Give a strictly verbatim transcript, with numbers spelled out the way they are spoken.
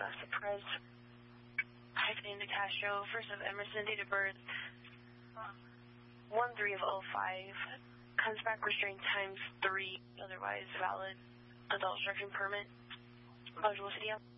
uh, Surprise. Hyphenated to Castro, first of Emerson, date of birth one three of oh five. Comes back restrained times three, otherwise valid adult instruction permit. Eligible city.